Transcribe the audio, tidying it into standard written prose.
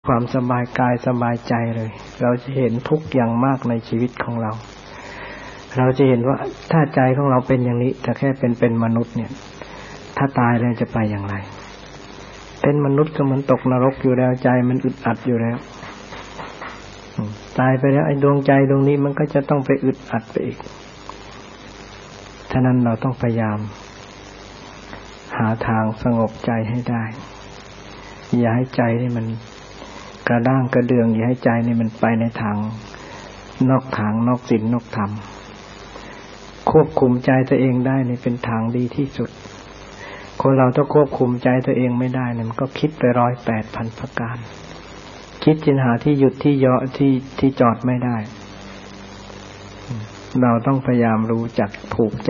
ความสบายกายสบายใจเลยเราจะเห็นทุกข์อย่างมากในชีวิตของเราเราจะเห็นว่าถ้าใจของเราเป็นอย่างนี้แต่แค่เป็นมนุษย์เนี่ยถ้าตายแล้วจะไปอย่างไรเป็นมนุษย์ก็เหมือนตกนรกอยู่แล้วใจมันอึดอัดอยู่แล้วตายไปแล้วไอ้ดวงใจดวงนี้มันก็จะต้องไปอึดอัดไปอีกฉะนั้นเราต้องพยายามหาทางสงบใจให้ได้อย่าให้ใจนี่มันกระด้างกระเดืองอย่าให้ใจนี่มันไปในทางนอกทางนอกศีลนอกธรรมควบคุมใจตัวเองได้นี่เป็นทางดีที่สุดคนเราถ้าควบคุมใจตัวเองไม่ได้เนี่ยมันก็คิดไป108,000ประการคิดจนหาที่หยุดที่ย่อที่จอดไม่ได้เราต้องพยายามรู้จักผูกใจ